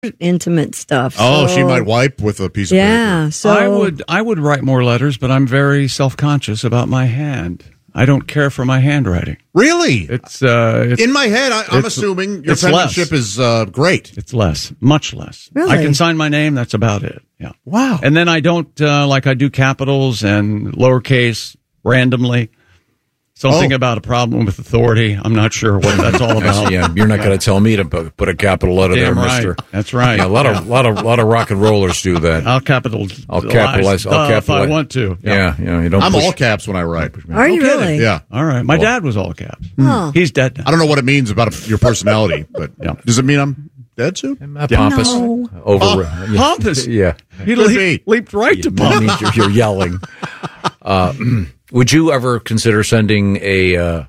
intimate stuff. Oh, so, she might wipe with a piece of paper. So I would write more letters, but I'm very self-conscious about my hand. I don't care for my handwriting. Really? It's in my head. I'm assuming your penmanship is great. It's less, much less. Really? I can sign my name. That's about it. Yeah. Wow. And then I don't like I do capitals and lowercase randomly. Something about a problem with authority. I'm not sure what that's all about. Yeah, you're not going to tell me to put a capital letter Damn there, right. mister. That's right. Yeah, a lot of rock and rollers do that. I'll capitalize if I want to. Yeah, you don't. I'm all caps when I write. Are you really? Yeah. All right. My dad was all caps. Oh. He's dead now. I don't know what it means about your personality, but does it mean I'm dead soon? Pompous. No. Pompous. Yeah. He leaped right to That pompous. means you're yelling. Would you ever consider sending a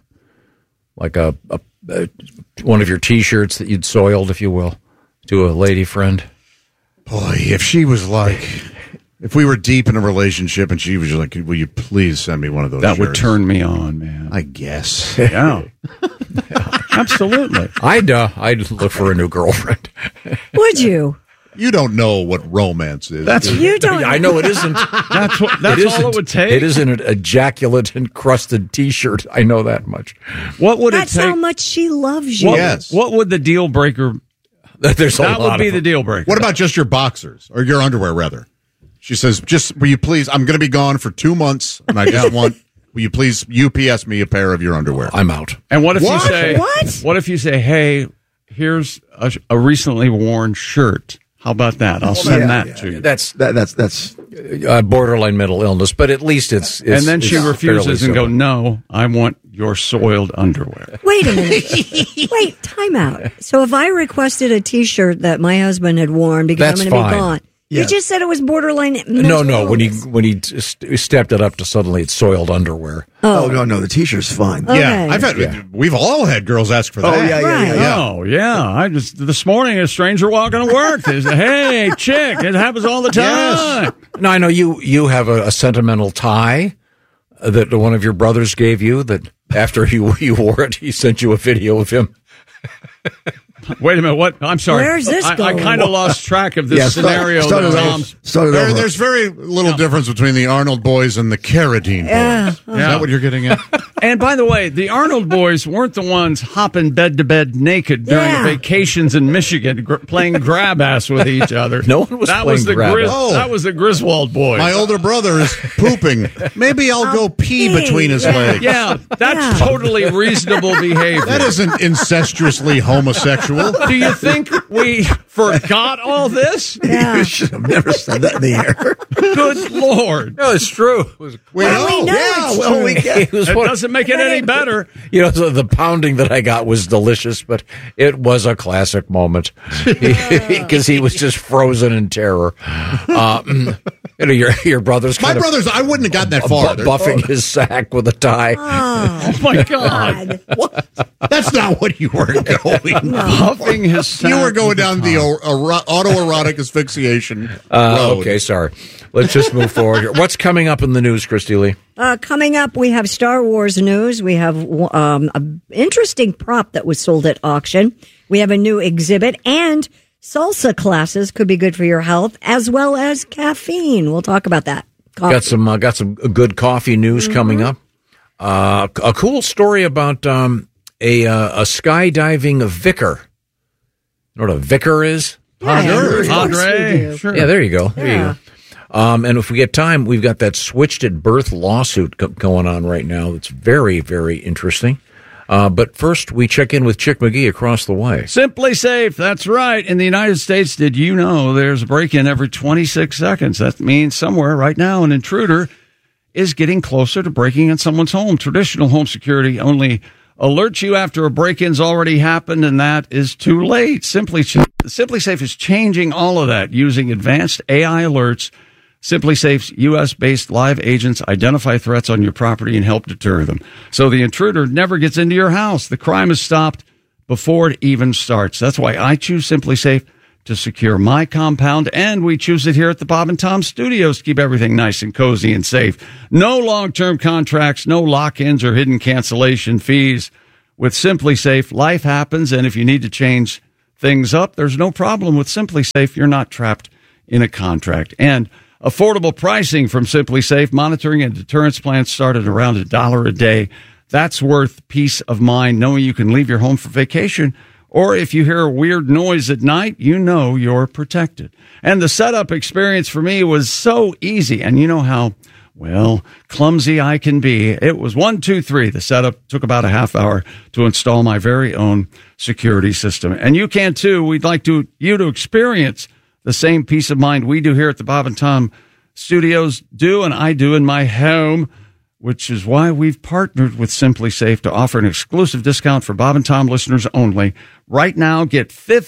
one of your T-shirts that you'd soiled, if you will, to a lady friend? Boy, if she was like, if we were deep in a relationship and she was like, will you please send me one of those That shirts? would turn me on, man. I guess. Yeah. Absolutely. I'd look for a new girlfriend. Would you? You don't know what romance is. You don't. I know it isn't. That's all it would take. It isn't an ejaculate-encrusted T-shirt. I know that much. What would That's it take? how much she loves you. Yes. What would the deal breaker? There's a That lot would be of the deal breaker. What about just your boxers or your underwear, rather? She says, just will you please? I'm going to be gone for 2 months, and I just want. Will you please UPS me a pair of your underwear? I'm out. And what if What? you say? What? What if you say, "Hey, here's a recently worn shirt. How about that? I'll send that to you." That's That's borderline mental illness, but at least it's and then she it's refuses fairly and go, simple. "No, I want your soiled underwear." Wait a minute. Wait, time out. So if I requested a T-shirt that my husband had worn because That's I'm going to be fine. gone, Yeah. you just said it was borderline. No. When he he stepped it up to suddenly it's soiled underwear. oh no, the T-shirt's fine. Yeah, Okay. we've all had girls ask for that. Oh yeah. Right. Oh yeah, I just this morning a stranger walking to work. They said, "Hey, chick," it happens all the time. No, I know you have a sentimental tie that one of your brothers gave you. That after you wore it, he sent you a video of him. Wait a minute, what? I'm sorry. Where's this I going? kind of lost track of this Yeah, scenario. started over. There's very little difference between the Arnold boys and the Carradine boys. Yeah. Is that what you're getting at? And by the way, the Arnold boys weren't the ones hopping bed to bed naked during Yeah. vacations in Michigan, playing grab ass with each other. No one was that playing was the grab ass. Oh. That was the Griswold boys. My older brother is pooping. Maybe I'll go pee pee. between his Yeah. legs. yeah, that's Yeah. totally reasonable behavior. That isn't incestuously homosexual. Do you think we forgot all this? Yeah. You should have never said that in the air. Good Lord. No, it's true. We Well, we know it's true. we get. It was It one- doesn't make it any better. You know, the pounding that I got was delicious, but it was a classic moment because he was just frozen in terror. You know, your brother's My kind of brothers, I wouldn't have gotten that far. buffing his sack with a tie. Oh, my God. What? That's not what you were going. Puffing his sack You were going with down the autoerotic asphyxiation road. Okay, sorry. Let's just move forward here. What's coming up in the news, Christy Lee? Coming up, we have Star Wars news. We have an interesting prop that was sold at auction. We have a new exhibit, and salsa classes could be good for your health, as well as caffeine. We'll talk about that. Coffee. Got some good coffee news coming up. A cool story about a skydiving vicar. You know what a vicar is? Yeah, Padre. Sure. Yeah, there you go. There you go. And if we get time, we've got that switched at birth lawsuit going on right now. That's very, very interesting. But first, we check in with Chick McGee across the way. Simply Safe. That's right. In the United States, did you know there's a break-in every 26 seconds? That means somewhere right now an intruder is getting closer to breaking in someone's home. Traditional home security only alerts you after a break-in's already happened, and that is too late. Simply Safe is changing all of that using advanced AI alerts. Simply Safe's U.S.-based live agents identify threats on your property and help deter them. So the intruder never gets into your house. The crime is stopped before it even starts. That's why I choose Simply Safe to secure my compound, and we choose it here at the Bob and Tom Studios to keep everything nice and cozy and safe. No long-term contracts, no lock-ins or hidden cancellation fees. With Simply Safe, life happens, and if you need to change things up, there's no problem with Simply Safe. You're not trapped in a contract. And affordable pricing from Simply Safe. Monitoring and deterrence plans start at around $1 a day. That's worth peace of mind, knowing you can leave your home for vacation, or if you hear a weird noise at night, you know you're protected. And the setup experience for me was so easy. And you know how, well, clumsy I can be. It was 1, 2, 3. The setup took about a half hour to install my very own security system. And you can too. We'd like you to experience the same peace of mind we do here at the Bob and Tom Studios do, and I do in my home, which is why we've partnered with Simply Safe to offer an exclusive discount for Bob and Tom listeners only. Right now, get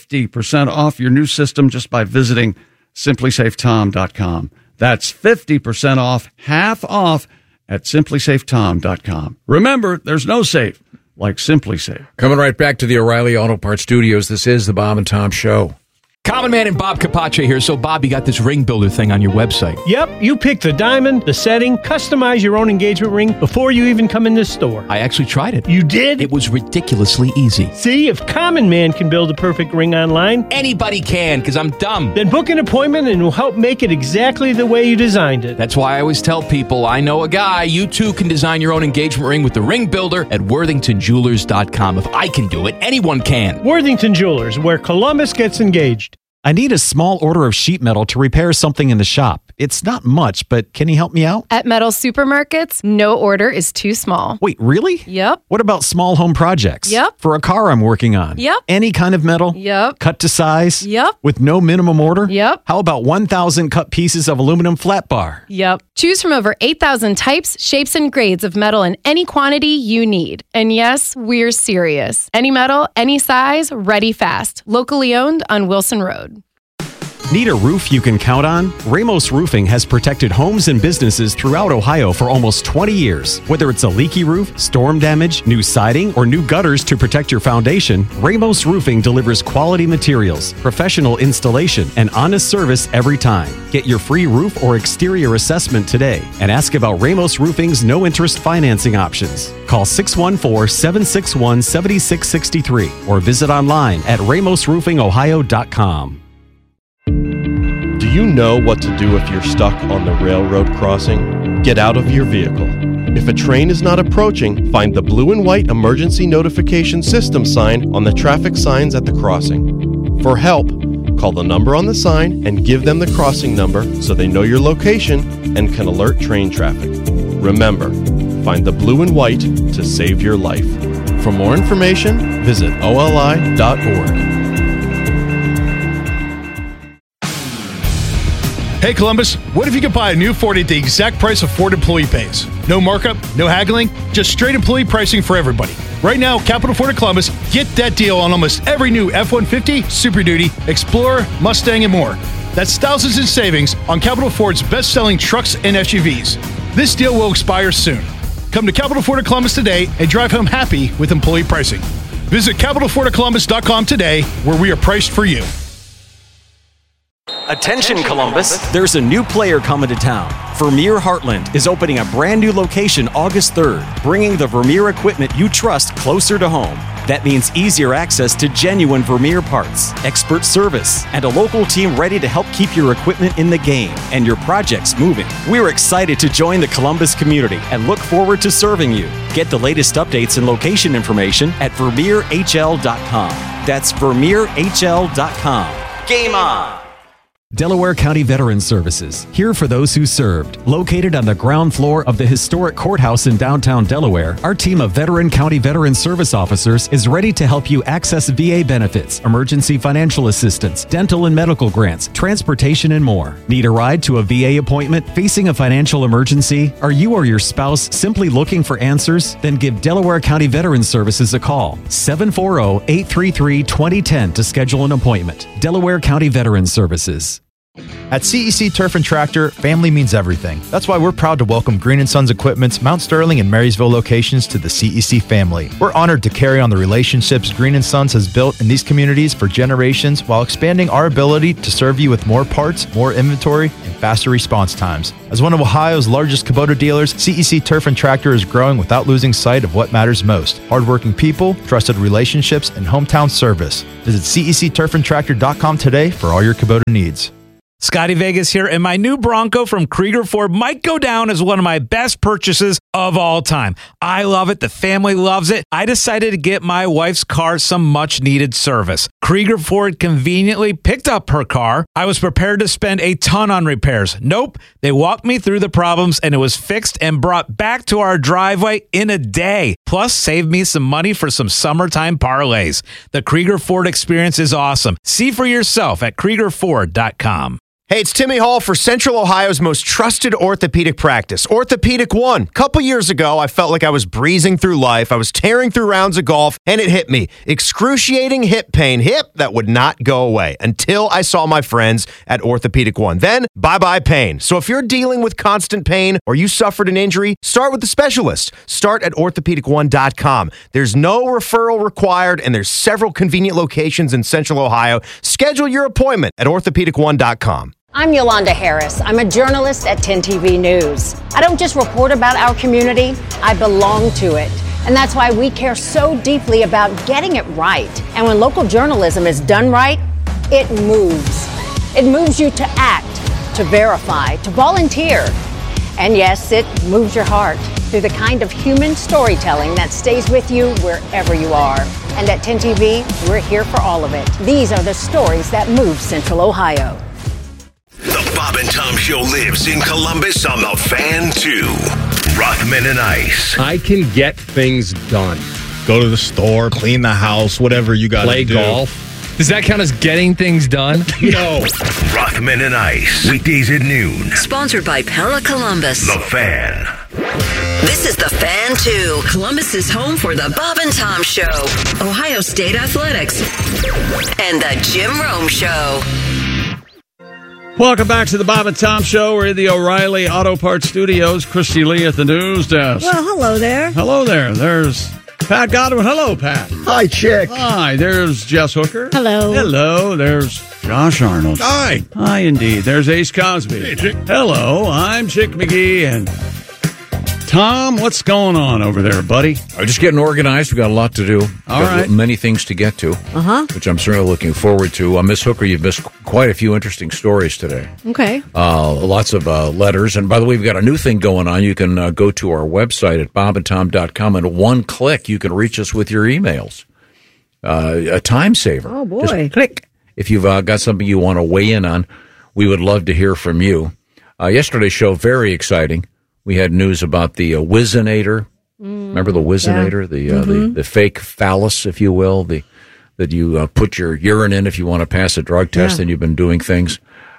50% off your new system just by visiting simplysafetom.com. That's 50% off, half off at simplysafetom.com. Remember, there's no safe like Simply Safe. Coming right back to the O'Reilly Auto Parts Studios, this is the Bob and Tom Show. Common Man and Bob Capace here. So, Bob, you got this ring builder thing on your website. Yep, you pick the diamond, the setting, customize your own engagement ring before you even come in the store. I actually tried it. You did? It was ridiculously easy. See, if Common Man can build a perfect ring online, Anybody can, because I'm dumb. then book an appointment and we'll help make it exactly the way you designed it. That's why I always tell people, I know a guy. You too can design your own engagement ring with the ring builder at worthingtonjewelers.com. If I can do it, anyone can. Worthington Jewelers, where Columbus gets engaged. I need a small order of sheet metal to repair something in the shop. It's not much, but can you help me out? At Metal Supermarkets, no order is too small. Wait, really? Yep. What about small home projects? Yep. For a car I'm working on? Yep. Any kind of metal? Yep. Cut to size? Yep. With no minimum order? Yep. How about 1,000 cut pieces of aluminum flat bar? Yep. Choose from over 8,000 types, shapes, and grades of metal in any quantity you need. And yes, we're serious. Any metal, any size, ready fast. Locally owned on Wilson Road. Need a roof you can count on? Ramos Roofing has protected homes and businesses throughout Ohio for almost 20 years. Whether it's a leaky roof, storm damage, new siding, or new gutters to protect your foundation, Ramos Roofing delivers quality materials, professional installation, and honest service every time. Get your free roof or exterior assessment today and ask about Ramos Roofing's no-interest financing options. Call 614-761-7663 or visit online at ramosroofingohio.com. Do you know what to do if you're stuck on the railroad crossing? Get out of your vehicle. If a train is not approaching, find the blue and white emergency notification system sign on the traffic signs at the crossing. For help, call the number on the sign and give them the crossing number so they know your location and can alert train traffic. Remember, find the blue and white to save your life. For more information, visit oli.org. Hey Columbus, what if you could buy a new Ford at the exact price a Ford employee pays? No markup, no haggling, just straight employee pricing for everybody. Right now, Capital Ford of Columbus, get that deal on almost every new F-150, Super Duty, Explorer, Mustang, and more. That's thousands in savings on Capital Ford's best-selling trucks and SUVs. This deal will expire soon. Come to Capital Ford of Columbus today and drive home happy with employee pricing. Visit CapitalFordofColumbus.com today, where we are priced for you. Attention Columbus, there's a new player coming to town. Vermeer Heartland is opening a brand new location August 3rd, bringing the Vermeer equipment you trust closer to home. That means easier access to genuine Vermeer parts, expert service, and a local team ready to help keep your equipment in the game and your projects moving. We're excited to join the Columbus community and look forward to serving you. Get the latest updates and location information at VermeerHL.com. That's VermeerHL.com. Game on! Delaware County Veterans Services, here for those who served. Located on the ground floor of the historic courthouse in downtown Delaware, our team of veteran county veteran service officers is ready to help you access VA benefits, emergency financial assistance, dental and medical grants, transportation, and more. Need a ride to a VA appointment? Facing a financial emergency? Are you or your spouse simply looking for answers? Then give Delaware County Veterans Services a call. 740-833-2010 to schedule an appointment. Delaware County Veterans Services. At CEC Turf and Tractor, family means everything. That's why we're proud to welcome Green & Sons Equipment's Mount Sterling and Marysville locations to the CEC family. We're honored to carry on the relationships Green & Sons has built in these communities for generations while expanding our ability to serve you with more parts, more inventory, and faster response times. As one of Ohio's largest Kubota dealers, CEC Turf and Tractor is growing without losing sight of what matters most: hardworking people, trusted relationships, and hometown service. Visit CECTurfandTractor.com today for all your Kubota needs. Scotty Vegas here, and my new Bronco from Krieger Ford might go down as one of my best purchases of all time. I love it. The family loves it. I decided to get my wife's car some much-needed service. Krieger Ford conveniently picked up her car. I was prepared to spend a ton on repairs. Nope. They walked me through the problems, and it was fixed and brought back to our driveway in a day. Plus, saved me some money for some summertime parlays. The Krieger Ford experience is awesome. See for yourself at KriegerFord.com. Hey, it's Timmy Hall for Central Ohio's most trusted orthopedic practice, Orthopedic One. A couple years ago, I felt like I was breezing through life. I was tearing through rounds of golf, and it hit me. Excruciating hip pain. Hip that would not go away until I saw my friends at Orthopedic One. Then, bye-bye pain. So if you're dealing with constant pain or you suffered an injury, start with the specialist. Start at orthopedic1.com. There's no referral required, and there's several convenient locations in Central Ohio. Schedule your appointment at orthopedic1.com. I'm Yolanda Harris. I'm a journalist at 10 TV News. I don't just report about our community, I belong to it. And that's why we care so deeply about getting it right. And when local journalism is done right, it moves. It moves you to act, to verify, to volunteer. And yes, it moves your heart through the kind of human storytelling that stays with you wherever you are. And at 10 TV, we're here for all of it. These are the stories that move Central Ohio. The Bob and Tom Show lives in Columbus on the Fan 2. Rothman and Ice. I can get things done. Go to the store, clean the house, whatever you got to do. Play golf. Does that count as getting things done? No. Rothman and Ice. Weekdays at noon. Sponsored by Pella Columbus. The Fan. This is The Fan 2. Columbus's home for the Bob and Tom Show, Ohio State Athletics, and the Jim Rome Show. Welcome back to the Bob and Tom Show. We're in the O'Reilly Auto Parts Studios. Christy Lee at the news desk. Well, hello there. Hello there. There's Pat Godwin. Hello, Pat. Hi, Chick. Hi. There's Jess Hooker. Hello. Hello. There's Josh Arnold. Hi. Hi, indeed. There's Ace Cosby. Hey, Chick. Hello. I'm Chick McGee. And Tom, what's going on over there, buddy? I'm just getting organized. We've got a lot to do. All right. Many things to get to, which I'm certainly looking forward to. Miss Hooker, you've missed quite a few interesting stories today. Okay. Lots of letters. And by the way, we've got a new thing going on. You can go to our website at bobandtom.com, and one click, you can reach us with your emails. A time saver. Oh, boy. Just click. If you've got something you want to weigh in on, we would love to hear from you. Yesterday's show, very exciting. We had news about the Whizzinator. Remember the Whizzinator, the fake phallus, if you will, that you put your urine in if you want to pass a drug test, and you've been doing things.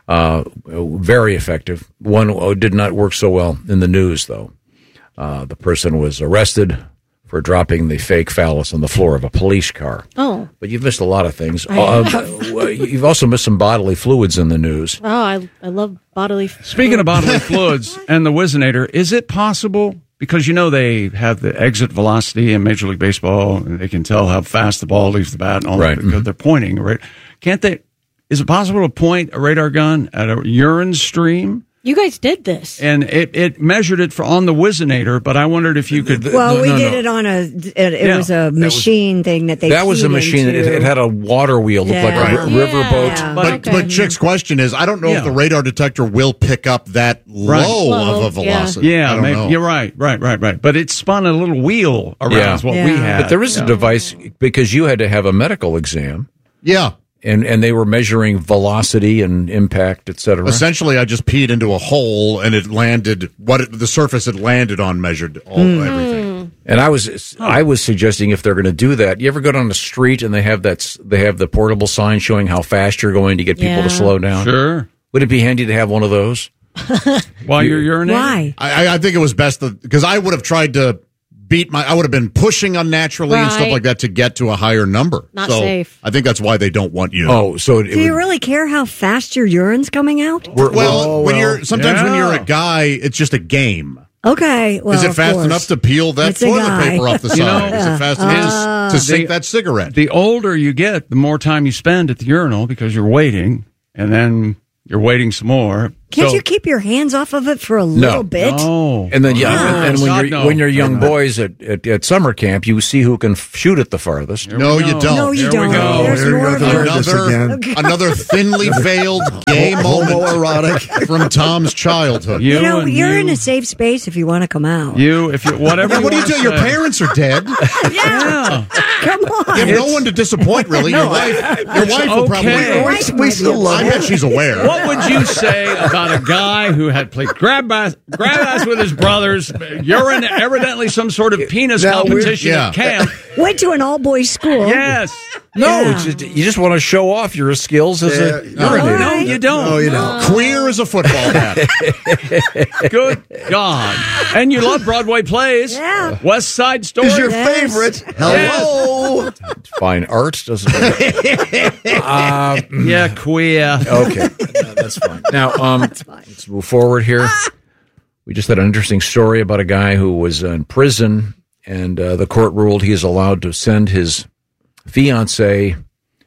Very effective. One did not work so well in the news, though. The person was arrested for dropping the fake phallus on the floor of a police car. Oh. But you've missed a lot of things. You've also missed some bodily fluids in the news. Oh, I love bodily fluids. Speaking of bodily fluids and the Whizzinator, is it possible, because they have the exit velocity in Major League Baseball, and they can tell how fast the ball leaves the bat and all that because they're pointing, right? Is it possible to point a radar gun at a urine stream? You guys did this. And it measured it on the Whizzinator, but I wondered if you could... Well, we did it on it was a machine thing that they That was a machine. It had a water wheel, looked like a riverboat. Yeah. But Chick's question is, I don't know if the radar detector will pick up that low of a velocity. Yeah, I don't know. You're right. But it spun a little wheel around what we had. But there is a device, because you had to have a medical exam. Yeah. And they were measuring velocity and impact, et cetera. Essentially, I just peed into a hole, and it landed the surface it landed on measured everything. And I was suggesting, if they're going to do that, you ever go down the street and they have the portable sign showing how fast you're going to get people to slow down? Sure. Would it be handy to have one of those? While you're urinating? Why? I think it was best because I would have tried to I would have been pushing unnaturally and stuff Right. like that to get to a higher number. Not so safe. I think that's why they don't want you. Oh, so Do you really care how fast your urine's coming out? Well, when you're a guy, it's just a game. Okay. Well, Is it of fast course. enough to peel that It's a toilet guy. paper off the side? You know, Is it fast enough to sink that cigarette? The older you get, the more time you spend at the urinal because you're waiting, and then you're waiting some more. Can't So- you keep your hands off of it for a little bit? No. And then and God, when you're young boys at summer camp, you see who can shoot it the farthest. No, you don't. No, you There we don't. go. There's Here we more go. of Heard it. this again. Another thinly veiled gay moment Homoerotic. from Tom's childhood. You know, and you're you, in a safe space if you want to come out. if you whatever. Yeah, what do you wanna do? Your say. parents are dead. Yeah. Come on. You have no one to disappoint, really. Your wife will probably. Okay. We still love I bet she's aware. What would you say about a guy who had played grab ass with his brothers, urine, evidently some sort of penis Now, competition yeah. at camp? Went to an all-boys school. Yes. No, Yeah. you just want to show off your skills as a urinator. No, you don't. No, you don't. Queer as a football bat. Good God. And you love Broadway plays. Yeah. West Side Story. Is your Yes. favorite? Hello. Fine art, doesn't it? Yeah, queer. Okay, no, that's fine. Now, let's move forward here. We just had an interesting story about a guy who was in prison, and the court ruled he is allowed to send his fiancee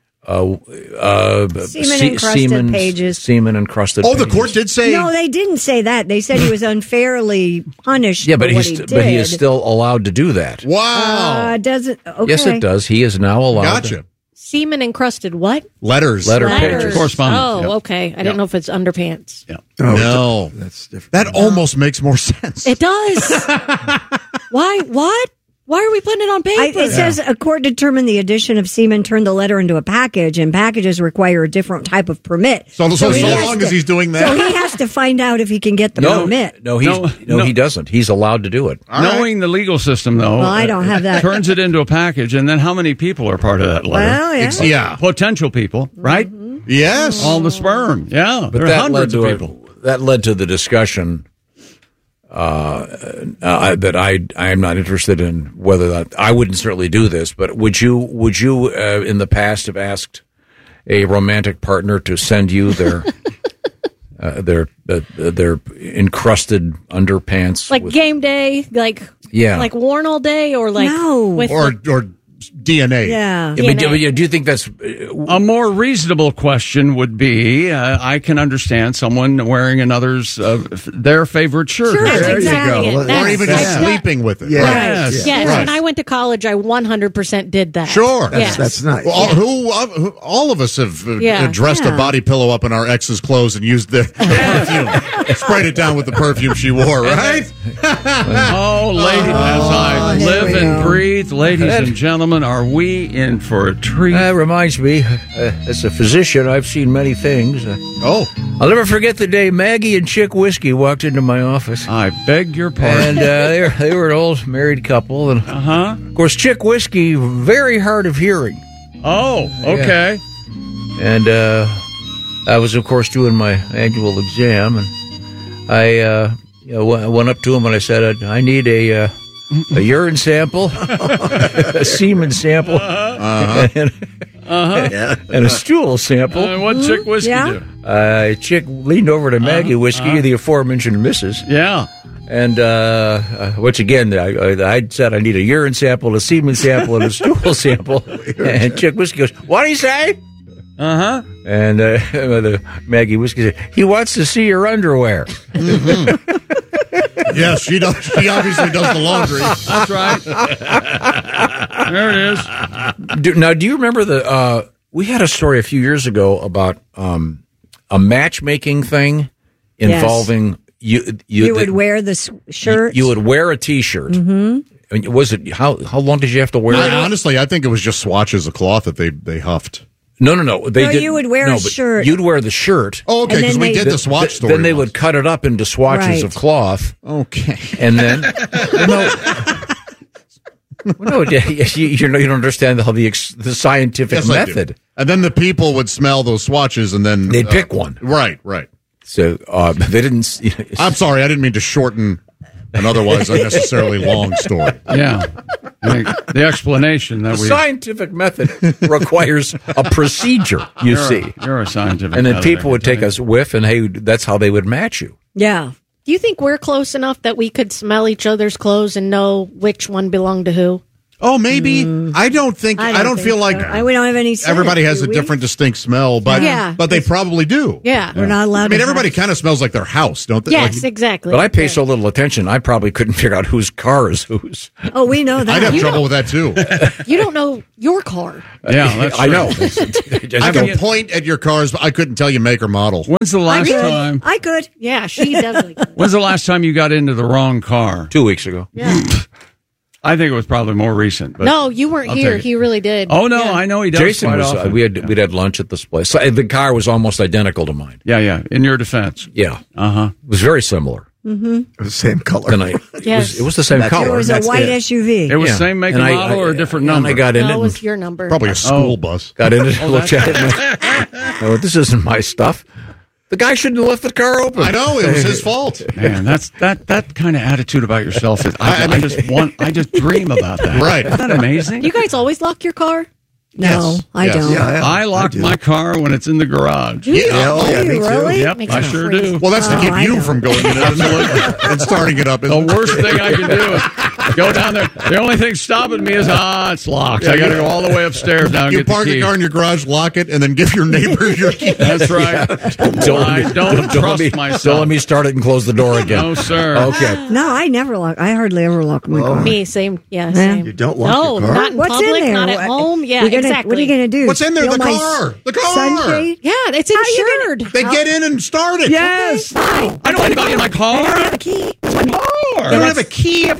Semen-encrusted pages. Semen-encrusted Oh, the pages. court did say. No, they didn't say that. They said he was unfairly punished Yeah, for but what he did. he is still allowed to do that. Wow. Does it? Okay. Yes, it does. He is now allowed. Gotcha. Semen encrusted what? Letters. Letter Letters. pages. Correspondence. Oh, Yep. okay. I didn't know if it's underpants. Yeah. Oh, No. that's different. That almost makes more sense. It does. Why? What? Why are we putting it on paper? It says a court determined the addition of semen turned the letter into a package, and packages require a different type of permit. So he has long to- as he's doing that. So he has to find out if he can get the permit. No, No. he doesn't. He's allowed to do it. Knowing the legal system, though, Well, I don't have that. turns it into a package, and then how many people are part of that letter? Well, yeah. Yeah. Potential people, right? Yes. All the sperm. Yeah, But there are that led hundreds to of people. that led to the discussion that I am not interested in whether that I wouldn't certainly do this, but would you in the past have asked a romantic partner to send you their encrusted underpants like with- game day, like worn all day, or like with or DNA. Yeah. Yeah, but do you think that's A more reasonable question would be: I can understand someone wearing another's their favorite shirt. Sure, There exactly. you go. That's- Or even just sleeping with it. Yeah. Right. Yes. Yes, Right. when I went to college, I 100% did that. Sure. Yes. That's nice. Well, all of us have Yeah. dressed a body pillow up in our ex's clothes and used the perfume. Sprayed it down with the perfume she wore, right? Oh, ladies, as I here live we and go. breathe, ladies and gentlemen, are we in for a treat? That reminds me, as a physician, I've seen many things. I'll never forget the day Maggie and Chick Whiskey walked into my office. I beg your pardon. And they were an old married couple. And of course, Chick Whiskey, very hard of hearing. Oh, okay. And I was, of course, doing my annual exam. And I went up to him and I said, I need a urine sample, a semen sample, and a stool sample. What'd Chick Whiskey do? Chick leaned over to Maggie Whiskey, the aforementioned Mrs. Yeah. And which again, I said I need a urine sample, a semen sample, and a stool sample. And Chick Whiskey goes, "What do you say?" And Maggie Whiskey said, "He wants to see your underwear." Yes, she does. She obviously does the laundry. That's right. There it is. Do you remember we had a story a few years ago about a matchmaking thing involving you would wear the shirt. You would wear a T-shirt. Mm-hmm. Was it how long did you have to wear it? Honestly, I think it was just swatches of cloth that they huffed. No. They No, did. you would wear a but shirt. You'd wear the shirt. Oh, okay, And because then we they- did the swatch story. Then they would cut it up into swatches Right. of cloth. Okay. And then no, you don't understand how the scientific Yes, I do. method. And then the people would smell those swatches, and then They'd pick one. Right. So they didn't. I'm sorry, I didn't mean to shorten an otherwise unnecessarily long story. Yeah. The explanation that The scientific method requires a procedure, You're a scientific And then method, people would I can take a whiff, and hey, that's how they would match you. Yeah. Do you think we're close enough that we could smell each other's clothes and know which one belonged to who? Oh, maybe. I don't think. I don't feel like we don't have any. Everybody has a different, distinct smell, but they probably do. Yeah, we're not allowed. I mean, everybody kind of smells like their house, don't they? Yes, Like, exactly. But I pay so little attention, I probably couldn't figure out whose car is whose. Oh, we know that. I'd have trouble with that too. You don't know your car. Yeah, that's I true. know. I can point at your cars, but I couldn't tell you make or model. When's the last time? I could. Yeah, she definitely could. When's the last time you got into the wrong car? 2 weeks ago. Yeah. I think it was probably more recent. But No, you weren't I'll here. take it. He really did. Oh no, Yeah. I know he does. Jason quite was. often. We'd had lunch at this place. So, the car was almost identical to mine. Yeah. In your defense, Yeah, it was very similar. Mm-hmm. It was the same color. And Yes. it was the same That's color. It was a white SUV. It was Yeah. same make And and I- model or a different and number. I got in That it. was And your number. Probably a school bus. got in it. Oh, Looked at it. No, this isn't my stuff. The guy shouldn't have left the car open. I know, it was his fault. Man, that's that kind of attitude about yourself. I just dream about that. Right. Isn't that amazing? You guys always lock your car? No, I Yes. don't. Yeah, I lock my car when it's in the garage. Yeah. yeah, me too. Really? Yep, Makes I me sure crazy. do. Well, that's to Oh, keep I you know. from going in it and starting it up. The worst thing I can do is go down there. The only thing stopping me is it's locked. I got to go all the way upstairs now and You get the park key. the car in your garage, lock it, and then give your neighbor your key. That's right. I don't trust myself. Don't let me start it and close the door again. No, sir. Okay. No, I never lock. I hardly ever lock my car. Me, same. Yeah, Yeah. same. You don't lock No, your car? not in What's public, in there? not at home. Yeah, You're gonna- exactly. What are you going to do? What's in there? Steal The my car. The car. Sunshade? Yeah, it's How you insured. They get in and start it. Yes. I don't want anybody in my car. I don't have a key. You don't have a key.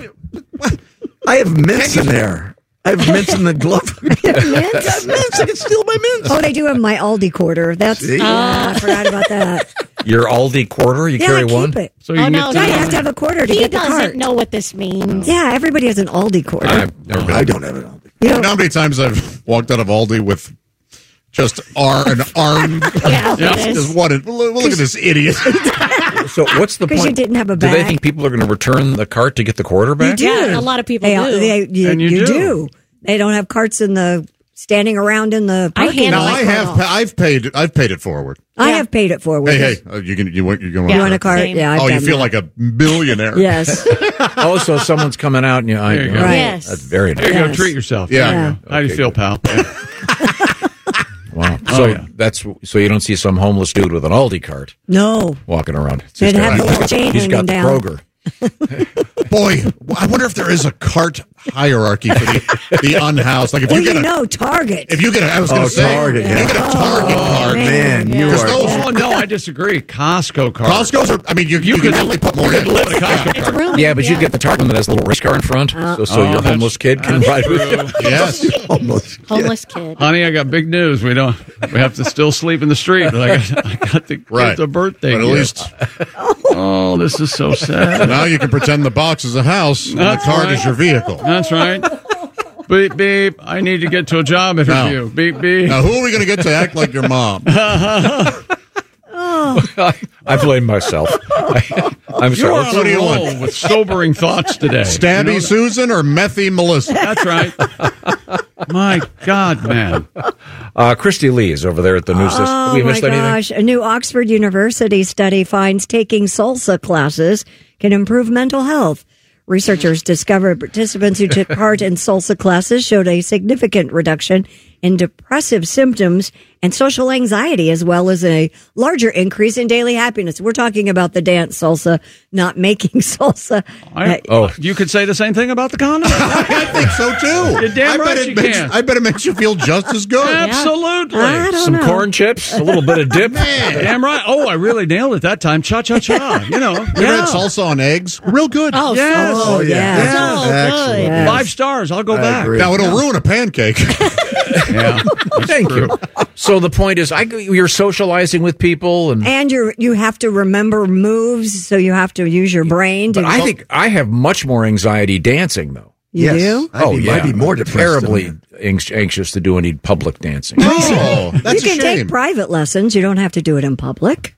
I have mints in there. I have mints in the glove. Mints? Mints. I can steal my mints. Oh, they do have my Aldi quarter. That's See? I forgot about that. Your Aldi quarter, you Yeah, carry keep one? it. So you Oh, can no, get I to have to have a quarter to He get the doesn't cart. know what this means. Yeah, everybody has an Aldi quarter. I don't have it on. You You know, know how many times I've walked out of Aldi with just an arm? Yeah, Just what? Look at this idiot. So what's the 'Cause point? you didn't have a Do they bag. think people are going to return the cart to get the quarter you back? do. Yeah, a lot of people do. And you you do. do. They don't have carts in the standing around in the I parking handle No, lot. I have. I've paid it forward. I have paid it forward. Hey, you want You want a cart? Same. Yeah. I've Oh, you done feel that. like a millionaire. Yes. Oh, so someone's coming out and There you go. Right. Yes. That's very nice. There you go. Yes. Treat yourself. Yeah. Yeah. How do you feel, pal? Wow. Oh, So yeah. so you don't see some homeless dude with an Aldi cart No. walking around. It's They'd just have got- the little chain he's got the hanging down. Kroger. Boy, I wonder if there is a cart hierarchy for the unhoused. Like if Well, you get Target. if you get I was going to say, Target, if yeah. you get a Target cart, Man, you Because are. those- Oh no, I disagree. Costco cards. Costco's are. I mean, you can really put more in. live in a Costco card. Yeah, but you get the Target one that has a little race car in front, so Oh, your that's- homeless kid can that's ride with you. true. Yes. Almost. Homeless kid. Honey, I got big news. We have to still sleep in the street, but I got the Right. the birthday But at gift. least Oh, this is so sad. now you can pretend the box is a house and the That's cart right. is your vehicle. That's right. Beep beep. I need to get to a job interview. No. Beep beep. Now, who are we going to get to act like your mom? I blame myself. I'm You sorry. are What's- on a do you roll want? with sobering thoughts today. Stabby You know Susan or Methy Melissa? That's right. My God, man. Christy Lee is over there at the news desk. Have Oh we my missed anything? gosh! A new Oxford University study finds taking salsa classes can improve mental health. Researchers discovered participants who took part in salsa classes showed a significant reduction in depressive symptoms and social anxiety, as well as a larger increase in daily happiness. We're talking about the dance salsa, not making salsa. You could say the same thing about the condom. I think so too. You're damn I right bet you it makes, can. I bet it makes you feel just as good. Absolutely. I don't Some know. corn chips, a little bit of dip. Damn right. Oh, I really nailed it that time. Cha cha cha. You know. You ever had salsa on eggs? Real good. Oh, Yes. Oh, yeah. so good. Yes. 5 stars. I'll go back. agree. Now it'll ruin a pancake. Yeah. Thank you. So the point is, you're socializing with people, and And you have to remember moves, so you have to use your brain. To but I think I have much more anxiety dancing, though. you do. I'd be more depressed. Terribly anxious to do any public dancing. Oh, that's You can a shame. take private lessons. You don't have to do it in public.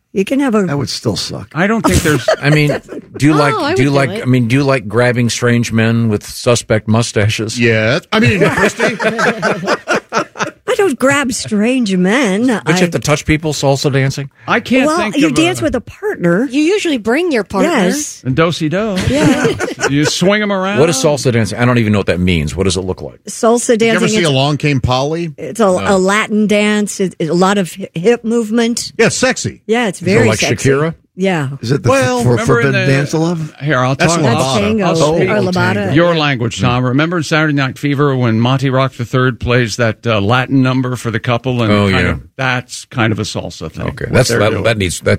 You can have a. That would still suck. I don't think there's. I mean, do you like? I do you would like? do it. I mean, do you like grabbing strange men with suspect mustaches? Yeah, I mean, Christy. I don't grab strange men. Don't you have to touch people salsa dancing? I can't Well, think you of dance with a partner. You usually bring your partner. Yes. And do-si-do. Yeah. You swing them around. What is salsa dancing? I don't even know what that means. What does it look like? Salsa Did you dancing. ever see it's, Along Came Polly? it's a Latin dance. It's a lot of hip movement. Yeah, it's sexy. Yeah, it's Is it very like sexy. Shakira? Yeah. Is it the Remember in forbidden the- dance of love? Here, I'll That's talk. lambada. I'll Tango speak or lambada. your language, Tom. Remember in Saturday Night Fever when Monty Rock III plays that Latin number for the couple, and Oh, kind yeah. of, that's kind of a salsa thing. Okay, what they're doing. that